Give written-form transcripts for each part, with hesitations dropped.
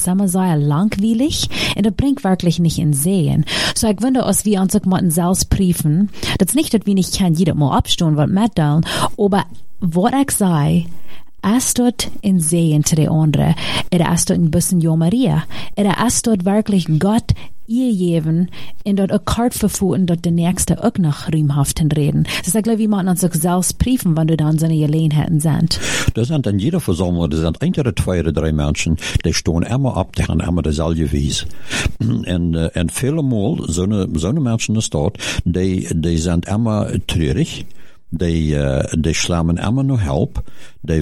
immer sehr langweilig und das bringt wirklich nicht in Sehen. So ich wundere, als wir uns auch mal selbst prüfen, das ist nicht, dass wir nicht kann jedes Mal abstehen, was mitteilen, aber was ich sage, es dort in Sehen zu den anderen, es dort ein bisschen Jo Maria, es dort wirklich Gott ihr geben, in dort ein Kart verfuhren, dort der Nächste auch noch rühmhaft reden. Das ist, glaube ich, wir machen uns auch selbst prüfen, wenn du dann so eine Gelegenheiten sind. Das sind in jeder Versammlung, das sind ein oder zwei oder drei Menschen, die stehen immer ab, die haben immer dasselbe Wies. Und viele Mal, so eine Menschen ist dort, die sind immer traurig, die schlammen immer noch Help, die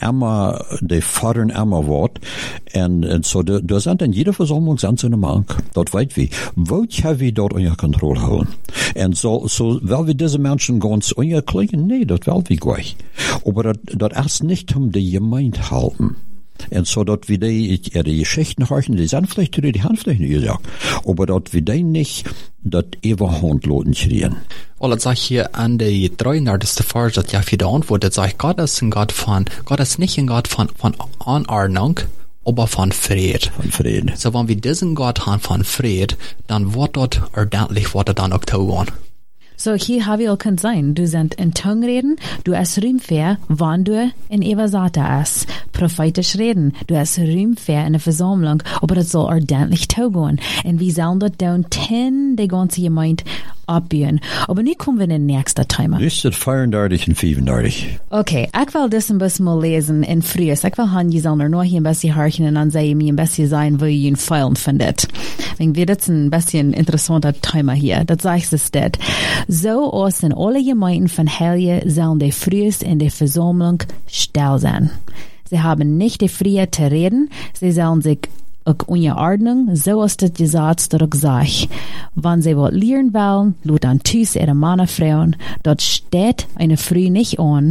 fordern immer Wort, und so, da sind in jeder Versammlung sind so eine Mank, dort weit wie, wollt ihr wie dort unter Kontrolle holen? Und so, weil wir diese Menschen ganz unerklären, nee, das will wir gleich. Aber das erst nicht die Gemeinde halten. Und so dort wie die Geschichten hören, die sind vielleicht die haben vielleicht nicht gesagt, aber dort wie die nicht das Eberhand loten kriegen. Well, das sag ich hier an die 33. Vers, das ja für die Antwort, das sag ich, Gott ist nicht ein Gott von Anordnung, aber von Frieden. Von Frieden. So, wenn wir diesen Gott haben von Frieden, dann wird dort ordentlich, wird er dann auch tun. So, hier habe ich auch kein sein. Du sind in Tongue reden, du hast Rühmfair, wann du in Evasata hast. Prophetisch reden, du hast Rühmfair in der Versammlung, aber das soll ordentlich taugen. Und wir sollen dort down 10 die ganze Gemeinde abbauen. Aber nu kommen wir in den nächsten Thema. Das ist 34 und 35. Okay, ich will das ein bisschen mal lesen in Frühes. Ich will haben, ihr sollen noch hier ein bisschen horchen und dann sehen mir ein bisschen sein, wo ihr ihn feilen findet. Wenn wir das ein bisschen interessanter Thema hier. Das sage ich es das. So aus in alle Gemeinden von Helje sollen die Frühes in der Versammlung still sein. Sie haben nicht die Freiheit zu reden, sie sollen sich auch ohne Ordnung, so als das Gesetz dort sagt. Wenn sie was lernen wollen, lut an Tüß ihre Männer Frauen, dort steht eine Früh nicht an,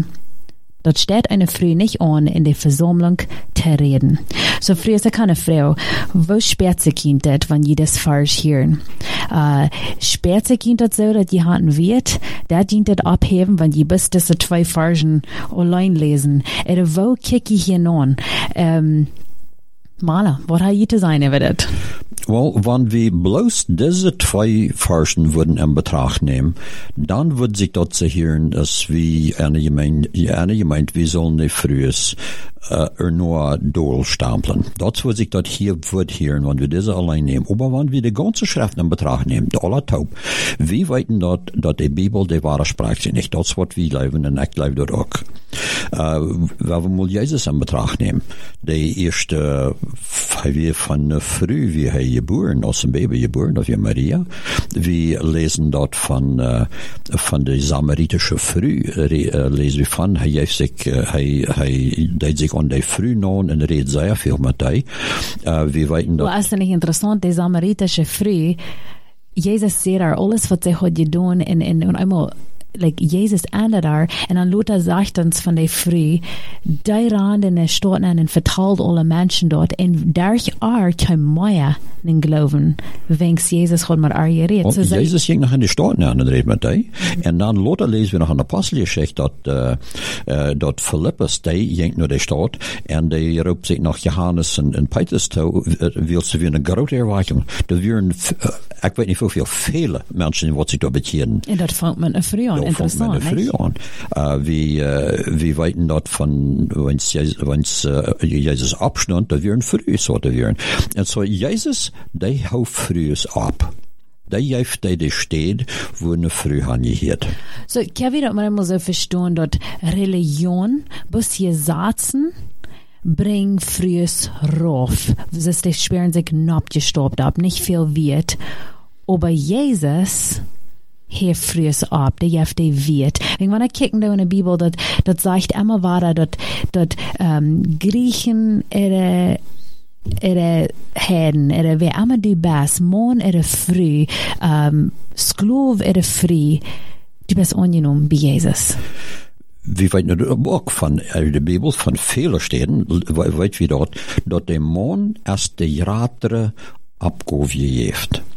in der Versammlung zu reden. So früh ist keine Frau, wo sperrt sich Kind das, wenn die das falsch hören? Sperrt sich Kind das so, dass die Hand wird, da dient das abheben, wenn die bis diese 2 Versen allein lesen. Oder wo kick ich hier an? Mala, was hat ihr zu sagen über das? Well, wenn wir bloß diese 2 Versen würden in Betracht nehmen, dann würde sich dort zu hören, dass wir eine Gemeinde, wir sollen nicht frühes nur durchstapeln. Das würde sich dort hier wird hören, wenn wir diese allein nehmen. Aber wenn wir die ganze Schrift in Betracht nehmen, die aller Taub, wir weiten dort, dass die Bibel die wahre Sprache nicht. Das wird wir leben und ich lebe dort auch. Wenn wir mal Jesus in Betracht nehmen, die erste, wir von früh, wie er geboren, aus dem Baby geboren, das ist Maria. Wir lesen dort von der samaritische Früh, lesen wir von, er sich an die Früh non und redet sehr viel mit die. Wir weiten dort. Well, ist nicht interessant, die samaritische Früh, Jesus sieht alles, was sie hat getan, und einmal, Jesus ändert da, und dann Luther sagt uns von der Früh, die ran in der Stadt und verteilt alle Menschen dort, und durch kann mehr den Glauben, wenn Jesus hat mit geredet. So Jesus ging noch in die Stadt und redet mit die, und dann Luther lesen wir noch in der Apostelgeschichte, dort Philippus, die ging nur die Stadt, und die ruft sich nach Johannes und Petrus zu, willst du wie eine große Erwartung. Da wären, ich weiß nicht, wie viele Menschen, die sich da bekehren. Und das fängt man früh an. Interessant, früh an. Wir weiten dort von, wenn's Jesus abschnurrt, da wären früh so, da wären. Und so Jesus, der haut frühes ab. Der jäft, der steht, wo eine früh angehört. So, kann ich das mal so verstehen, dass Religion, bis hier Satzen, bring frühes rauf. Das ist, die sperren sich knapp gestoppt ab, nicht viel wird. Aber Jesus, hier frühes ab, der jäft die wird. Wenn ich kicken da in der Bibel, das sagt immer weiter, dass Griechen ihre Herden, wer immer du bist, Mann früh, Sklav früh, du bist angenommen bei Jesus. Wir weiten auch von der Bibel, von vielen Städten, weit wie dort der Mann erst die Ratere abgegeben.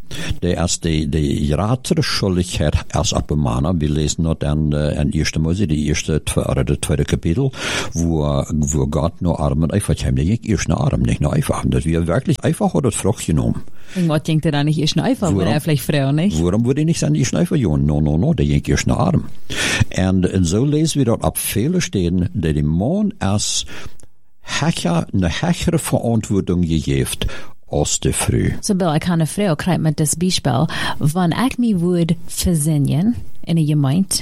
der erst die ratere Schuldigkeit erst abgemahnt. Wir lesen dort an 1. Mose, die zweite Kapitel, wo Gott nur Arm und Eifert haben. Der ging erst nur Arm, nicht nur Eifert. Das wir wirklich einfach hat das Frucht genommen. Und Gott denkt er dann nicht erst nur Eifert, wenn er vielleicht Frau, nicht? Warum würde ich nicht sagen, erst nur Eifert, no, der ging erst nur Arm. Und so lesen wir dort ab viele Stellen, der dem Mann erst eine höhere Verantwortung gegeben als de Frau. So Bill, ich kann eine Frau krijgen mit das Beispiel, wenn ich mich würde verzinnen in eine Gemeinde,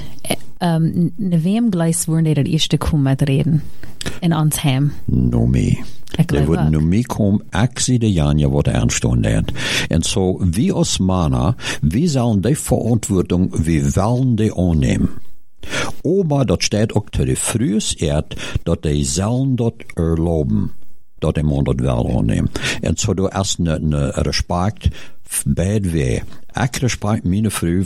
ne wem gleich würden die das erste kommen mit reden? In uns Heim? No me. Die würden nur me kommen, ich sehe die Janja, was ernst tun lernt. Und so, wie als Männer, wir sollen die Verantwortung, wir wollen die annehmen. Aber dat steht auch zu der frühes Erd, dat die sollen dort erlauben, dat die man dort wel annehmen. Und so du erst ne Respekt beid weh. Ich respekt meine Frau,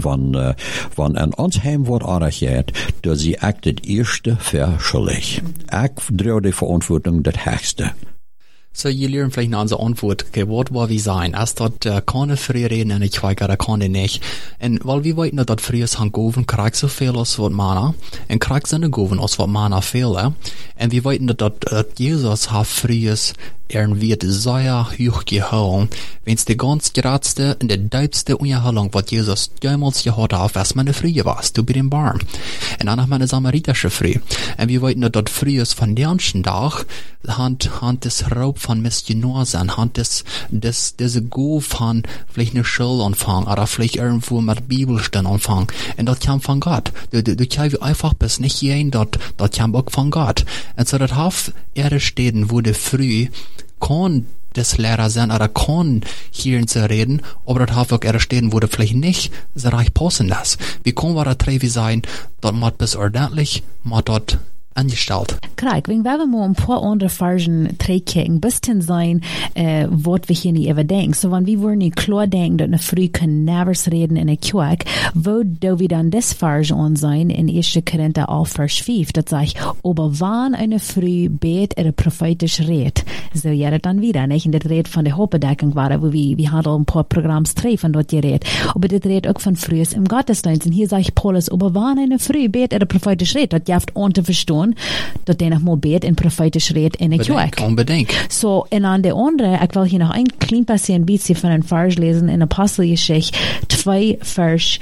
wenn an uns Heimwort angeht, dass sie echt das erste verschuldig. Ich drehe die Verantwortung das höchste. So, je lernen vielleicht noch unsere Antwort, okay, was war wie sein? Als dort keine früher reden und ich weiß gar keine nicht. Und weil wir wollten, dass früher han Goven kriegt so viel als was Mana, und kriegt seine Goven als was Mana fehlen. Und wir wollten, dass Jesus hat früher wird sehr hoch gehalten, wenn's die ganz geradste und die deutste Unerhellung, was Jesus damals gehört hat, was meine Frühe war, du bei dem Baum. Und dann noch meine samaritische Früh. Und wir wollten, dass früher von dem ganzen Tag, hand des Raub von Missionaren, hand diese Go von vielleicht eine Schule anfangen, oder vielleicht irgendwo mit Bibelstellen anfangen. Und das kam von Gott. Du kannst einfach bis nicht gehen, das kam auch von Gott. Und so, das hat stehen, wo der früh kann des Lehrer sein, oder kann hier zu reden, aber das hat auch stehen, wo der vielleicht nicht so reich passen ist. Wie kann wir da trevi sein, dort muss bis ordentlich, muss dort angestellt. Kijk, wenn wir mal ein paar andere Versen trägen, bis hin sein, was wir hier nicht überdenken. So, wenn wir wollen nicht klar denken, dass eine Frau kann nervös reden in der Kirche, wo do wir dann das Vers an sein, in 1. Korinther 11, Vers 5, das sagt, aber wann eine Frau bet, prophetisch redet. So, ja, das dann wieder, nicht? Und das redet von der Hauptbedeckung war, wo wir haben ein paar Programms treffen, dort geredet. Aber das redet auch von frühes im Gottesdienst. Und hier sagt Paulus, aber wann eine Frau bet, prophetisch redet, das jaft ohne zu verstehen, dat hij nog maar beet en prophetisch redt in de kerk. Unbedingt. So, en aan de andere, ik wil hier nog een klein beetje een beetje van een vers lezen in Apostelgeschichte 2, Vers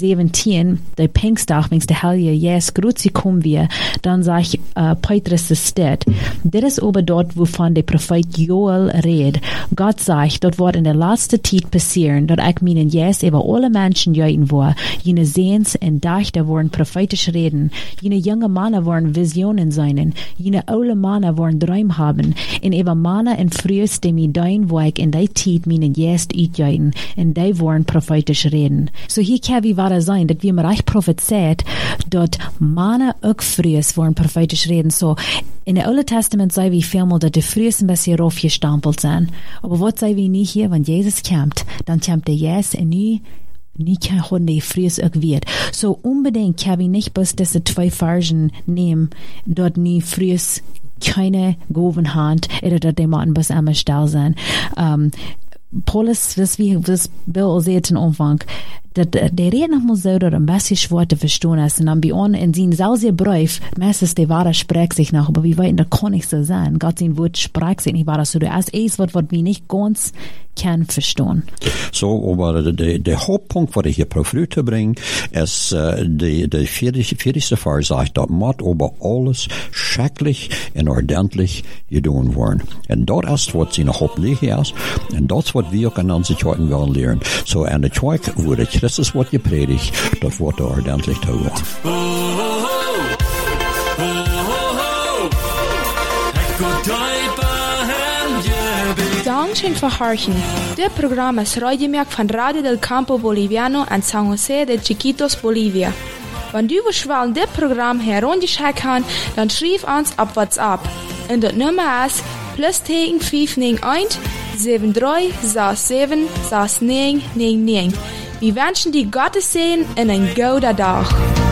17, de Pinkstdag, wens de Heilige Jezus groet komen weer, dan zegt Petrus de stad, dit is over dort, wovon de Prophet Joel redt. Gott sagt, dort wordt in de laatste tijd passieren, dat ik meinen Jezus über alle Menschen juiten wil, jene Sehens en Dachten worden prophetisch reden, jene junge Männer worden Visionen seinen, jene oude Männer worden Träume haben, en über Männer en Frühes, die mir dein Weg in die Zeit meinen Jezus uitjuiten, en die worden prophetisch reden. So hier kann wie wahr sein, dass wir mir recht prophezeit, dass Männer auch Frühes worden prophetisch reden. So, in der Alten Testament sei wie vielmal, dass die Frühes ein bisschen raufgestampelt sind. Aber was sei wie nicht hier, wenn Jesus kommt, dann kommt der Jesus und nie kann die Frühes auch wird. So unbedingt kann ich nicht bloß diese 2 Versen nehmen, dort nie Frühes keine Goven Hand, oder dort die Maten bis einmal still sein. Paulus, was Bill sagt am Anfang, der redet noch mal so, dass ein bisschen schwer zu verstehen ist. Und dann bei uns in seinem sausen Brief, meistens die Ware spricht sich noch, aber wir wollen, das kann nicht so sein. Gott sein Wort spricht sich nicht wahr, so du erst ist, was wir nicht ganz kann verstehen. So, aber der Hauptpunkt, was ich hier probiere zu bringen, ist, der viertigste Vers sagt, das muss aber alles schrecklich und ordentlich getan werden. Und dort ist, was sie noch hauptsächlich ist, und das, was wir auch in unseren Zeiten wollen lernen. So, an der Zeug wurde Christus wird gepredigt, das wird ordentlich zu werden. Dankeschön für Horchen. Das Programm ist Radiomerk von Radio del Campo Boliviano en San José de Chiquitos, Bolivia. Wenn du willst, das Programm herunterschreiben kannst, dann schreib uns auf WhatsApp. Und das Nummer ist +591 73 67 69 99. Wir wünschen dir Gottes Segen und einen guten Tag.